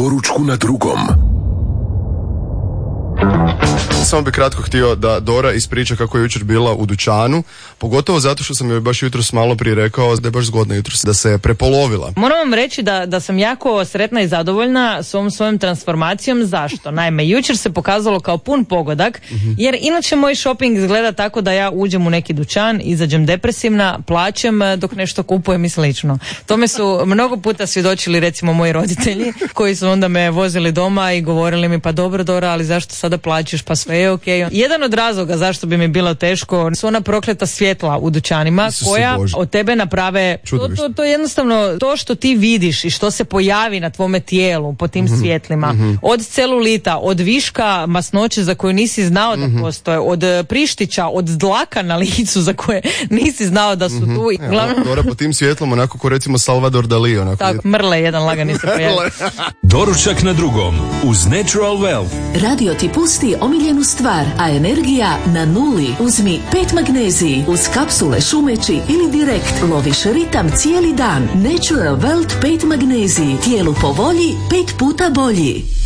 doručku na drugom. Samo bi kratko htio da Dora ispriča kako je jučer bila u dućanu, pogotovo zato što sam joj baš jutros malo prije rekao da je baš zgodno jutros, da se je prepolovila. Moram vam reći da sam jako sretna i zadovoljna s ovom svojom transformacijom. Zašto? Naime, jučer se pokazalo kao pun pogodak, jer inače moj shopping izgleda tako da ja uđem u neki dućan, izađem depresivna, plaćem dok nešto kupujem i slično. Tome su mnogo puta svjedočili recimo moji roditelji, koji su onda me vozili doma i govorili mi pa dobro Dora, ali zašto sada plaćaš, pa sve je okej. Jedan od razloga zašto bi mi bilo teško su ona prokleta svjetla u dućanima koja od tebe naprave to jednostavno to što ti vidiš i što se pojavi na tvome tijelu po tim svjetlima, od celulita, od viška masnoće za koju nisi znao da postoje, od prištića, od dlaka na licu za koje nisi znao da su tu. Glavno... Dora po tim svjetlom onako ko recimo Salvador Dali. Onako tako, mrle jedan lagani se pojavi. Doručak na drugom uz Natural Wealth. Radio ti pusti omiljenu stvar, a energija na nuli. Uzmi 5 magneziji uz kapsule Šumeći ili direkt loviš ritam cijeli dan. Natural Wealth 5 magneziji. Tijelu po volji 5 puta bolji.